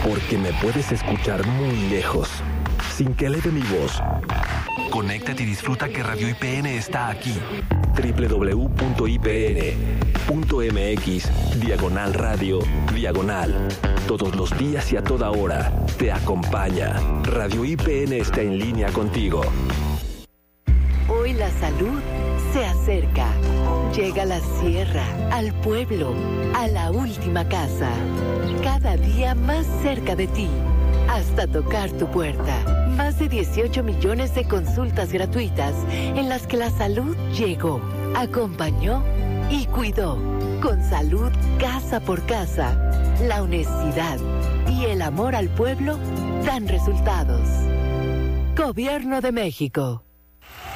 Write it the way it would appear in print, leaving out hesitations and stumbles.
porque me puedes escuchar muy lejos, sin que eleve mi voz. Conéctate y disfruta que Radio IPN está aquí. www.ipn.mx/radio/. Todos los días y a toda hora te acompaña. Radio IPN está en línea contigo. Hoy la salud se acerca. Llega a la sierra, al pueblo, a la última casa. Cada día más cerca de ti, hasta tocar tu puerta. Más de 18 millones de consultas gratuitas en las que la salud llegó, acompañó y cuidó. Con salud casa por casa, la honestidad y el amor al pueblo dan resultados. Gobierno de México.